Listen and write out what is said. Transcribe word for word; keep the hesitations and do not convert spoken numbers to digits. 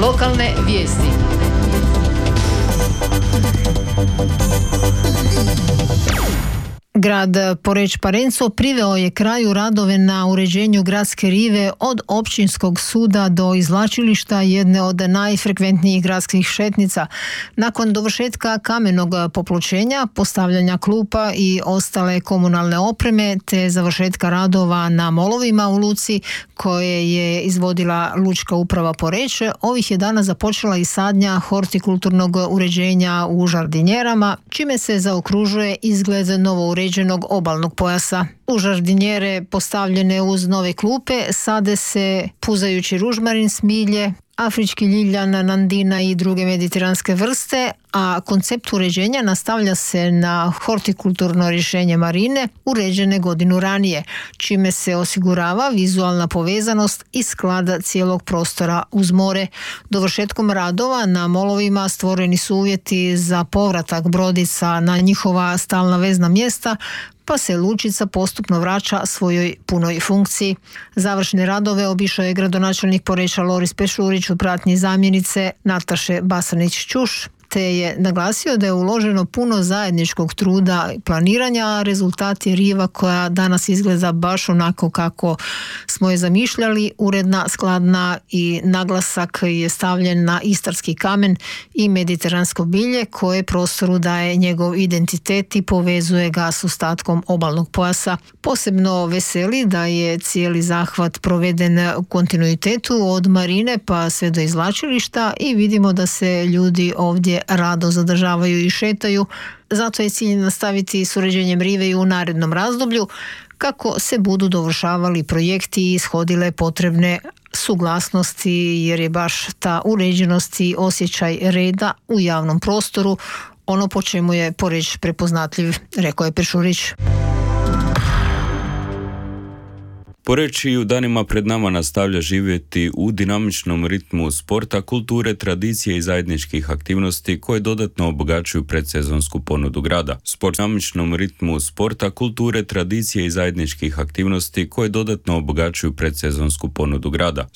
Lokalne vijesti. Grad Poreč-Parenco priveo je kraju radove na uređenju gradske rive od općinskog suda do izvlačilišta, jedne od najfrekventnijih gradskih šetnica. Nakon dovršetka kamenog popločenja, postavljanja klupa i ostale komunalne opreme te završetka radova na molovima u luci koje je izvodila Lučka uprava Poreč, ovih je dana započela i sadnja hortikulturnog uređenja u žardinjerama, čime se zaokružuje izgled novo uređenog obalnog pojasa. U žardinjere postavljene uz nove klupe sade se puzajući ružmarin, smilje, afrički ljiljan, nandina i druge mediteranske vrste, a koncept uređenja nastavlja se na hortikulturno rješenje marine uređene godinu ranije, čime se osigurava vizualna povezanost i sklad cijelog prostora uz more. Dovršetkom radova na molovima stvoreni su uvjeti za povratak brodica na njihova stalna vezna mjesta, pa se lučica postupno vraća svojoj punoj funkciji. Završne radove obišao je gradonačelnik Poreča Loris Pešurić u pratnji zamjenice Nataše Basanić-Ćuš, te je naglasio da je uloženo puno zajedničkog truda i planiranja, a rezultat je riva koja danas izgleda baš onako kako smo je zamišljali, uredna, skladna, i naglasak je stavljen na istarski kamen i mediteransko bilje koje prostoru daje njegov identitet i povezuje ga s ostatkom obalnog pojasa. Posebno veseli da je cijeli zahvat proveden u kontinuitetu od marine pa sve do izvlačilišta i vidimo da se ljudi ovdje rado zadržavaju i šetaju. Zato je cilj nastaviti s uređenjem rive i u narednom razdoblju kako se budu dovršavali projekti i ishodile potrebne suglasnosti, jer je baš ta uređenost i osjećaj reda u javnom prostoru ono po čemu je Poreč prepoznatljiv, rekao je Pešurić. Poreč i u danima pred nama nastavlja živjeti u dinamičnom ritmu sporta, kulture, tradicije i zajedničkih aktivnosti koje dodatno obogaćuju predsezonsku ponudu grada. Sport u dinamičnom ritmu sporta, kulture, tradicije i zajedničkih aktivnosti koje dodatno obogaćuju predsezonsku ponudu grada.